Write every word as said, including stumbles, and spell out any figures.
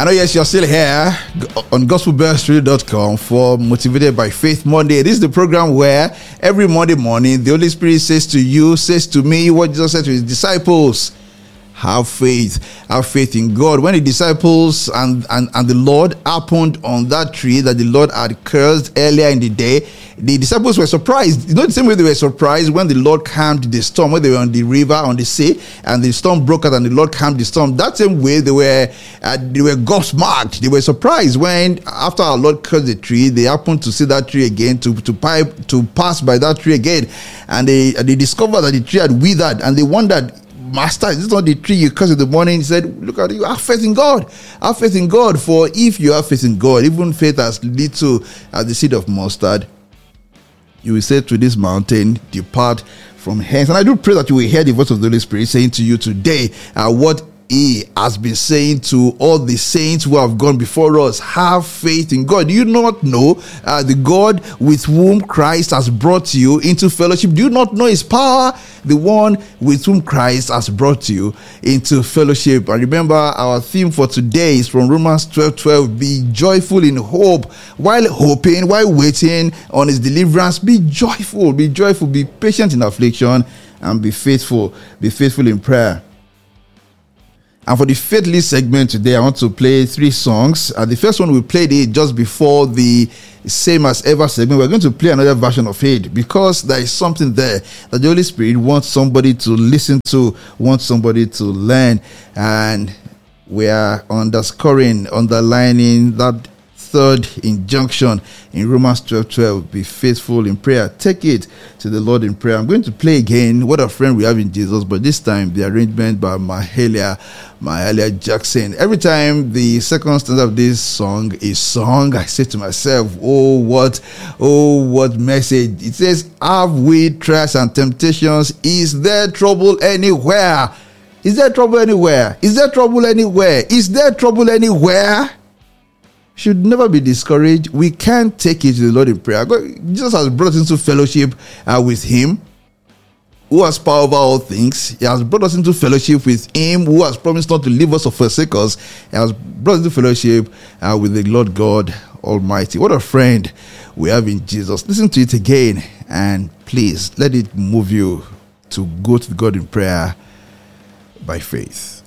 I know, yes, you're still here on gospel best radio dot com for Motivated by Faith Monday. This is the program where every Monday morning, the Holy Spirit says to you, says to me, what Jesus said to his disciples. Have faith, have faith in God. When the disciples and, and, and the Lord happened on that tree that the Lord had cursed earlier in the day, the disciples were surprised. You know, the same way they were surprised when the Lord calmed the storm, when they were on the river, on the sea, and the storm broke out and the Lord calmed the storm. That same way they were uh, they were gobsmacked. They were surprised when, after our Lord cursed the tree, they happened to see that tree again, to to pipe to pass by that tree again, and they they discovered that the tree had withered, and they wondered, Master, is this not the tree you cursed in the morning? He said, look at you, have faith in God. Have faith in God. For if you have faith in God, even faith as little as the seed of mustard, you will say to this mountain, depart from hence. And I do pray that you will hear the voice of the Holy Spirit saying to you today, uh, what He has been saying to all the saints who have gone before us. Have faith in God. Do you not know uh, the God with whom Christ has brought you into fellowship? Do you not know His power? The one with whom Christ has brought you into fellowship. And remember, our theme for today is from Romans twelve twelve. Be joyful in hope. While hoping, while waiting on His deliverance, be joyful. Be joyful. Be patient in affliction, and be faithful. Be faithful in prayer. And for the Faithly segment today, I want to play three songs. Uh, the first one, we played it just before the Same As Ever segment. We're going to play another version of it because there is something there that the Holy Spirit wants somebody to listen to, wants somebody to learn. And we are underscoring, underlining that third injunction in Romans twelve twelve. Be faithful in prayer. Take it to the Lord in prayer. I'm going to play again What a Friend We Have in Jesus, but this time the arrangement by Mahalia Mahalia Jackson. Every time the second stanza of this song is sung, I say to myself, oh what oh what message. It says, have we trials and temptations? Is there trouble anywhere? Is there trouble anywhere? Is there trouble anywhere? Is there trouble anywhere? Should never be discouraged. We can't take it to the Lord in prayer. God, Jesus has brought us into fellowship uh, with Him, who has power over all things. He has brought us into fellowship with Him, who has promised not to leave us or forsake us. He has brought us into fellowship uh, with the Lord God Almighty. What a friend we have in Jesus. Listen to it again, and please let it move you to go to God in prayer by faith.